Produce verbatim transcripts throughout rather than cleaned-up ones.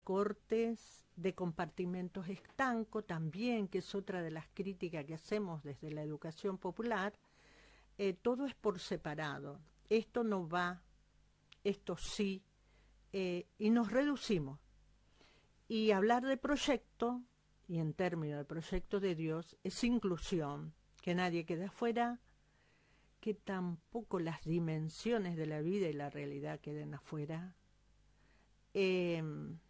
cortes de compartimentos estancos también, que es otra de las críticas que hacemos desde la educación popular. Eh, todo es por separado. Esto no va, esto sí, eh, y nos reducimos. Y hablar de proyecto, y en términos de proyecto de Dios, es inclusión, que nadie quede afuera, que tampoco las dimensiones de la vida y la realidad queden afuera. Eh,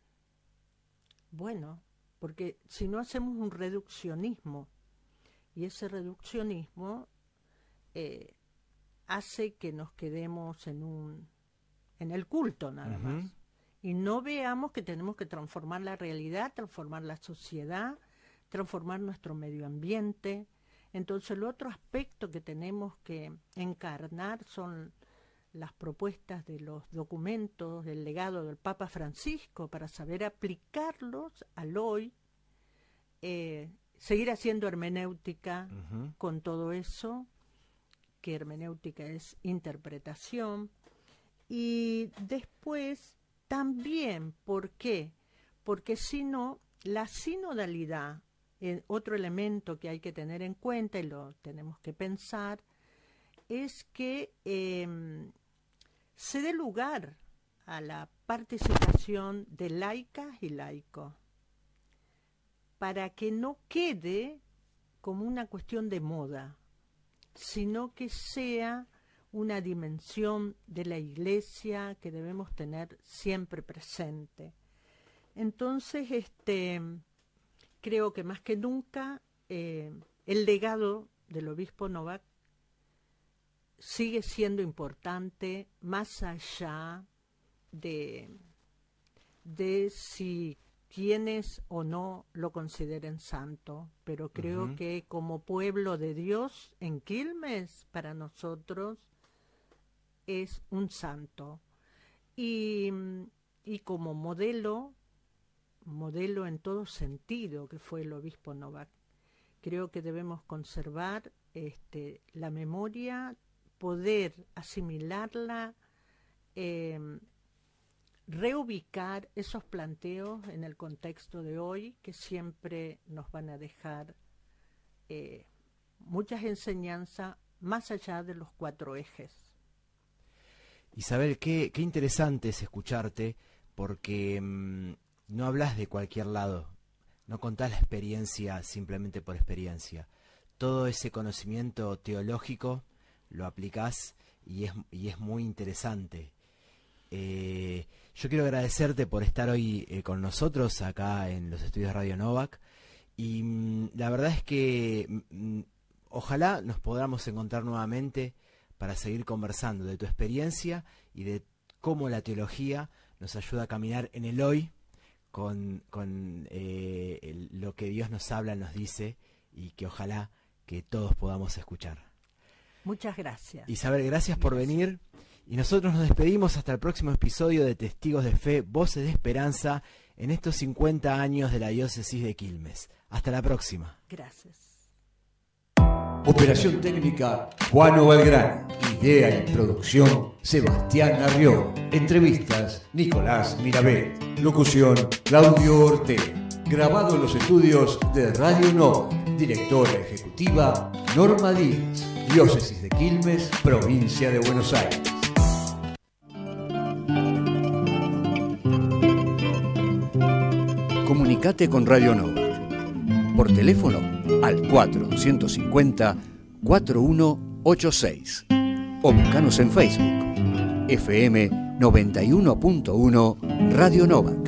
bueno, porque si no hacemos un reduccionismo, y ese reduccionismo eh, hace que nos quedemos en un en el culto nada uh-huh. más, y no veamos que tenemos que transformar la realidad, transformar la sociedad, transformar nuestro medio ambiente. Entonces el otro aspecto que tenemos que encarnar son las propuestas de los documentos del legado del Papa Francisco para saber aplicarlos al hoy, eh, seguir haciendo hermenéutica uh-huh. con todo eso, que hermenéutica es interpretación, y después también, ¿por qué? Porque si no, la sinodalidad, eh, otro elemento que hay que tener en cuenta y lo tenemos que pensar, es que eh, se dé lugar a la participación de laicas y laicos, para que no quede como una cuestión de moda, sino que sea una dimensión de la Iglesia que debemos tener siempre presente. Entonces, este, creo que más que nunca eh, el legado del obispo Novak sigue siendo importante, más allá de, de si quienes o no lo consideren santo, pero creo uh-huh. que como pueblo de Dios en Quilmes, para nosotros es un santo. Y, y como modelo, modelo en todo sentido que fue el obispo Novak, creo que debemos conservar este, la memoria, poder asimilarla, eh, reubicar esos planteos en el contexto de hoy, que siempre nos van a dejar eh, muchas enseñanzas más allá de los cuatro ejes. Isabel, qué, qué interesante es escucharte, porque mmm, no hablas de cualquier lado, no contás la experiencia simplemente por experiencia. Todo ese conocimiento teológico lo aplicás y es, y es muy interesante. Eh, yo quiero agradecerte por estar hoy eh, con nosotros acá en los estudios de Radio Novak, y mmm, la verdad es que mmm, ojalá nos podamos encontrar nuevamente para seguir conversando de tu experiencia y de cómo la teología nos ayuda a caminar en el hoy con, con eh, el, lo que Dios nos habla, nos dice, y que ojalá que todos podamos escuchar. Muchas gracias. Isabel, gracias por gracias. venir. Y nosotros nos despedimos hasta el próximo episodio de Testigos de Fe, Voces de Esperanza, en estos cincuenta años de la diócesis de Quilmes. Hasta la próxima. Gracias. Operación técnica, Juan Valgrán. Idea y producción, Sebastián Arrió. Entrevistas, Nicolás Mirabé. Locución, Claudio Ortega. Grabado en los estudios de Radio Nova. Directora ejecutiva, Norma Díaz. Diócesis de Quilmes, provincia de Buenos Aires. Comunicate con Radio Nova. Por teléfono al cuatro cinco cero, cuatro uno ocho seis o buscanos en Facebook F M noventa y uno punto uno Radio Nova.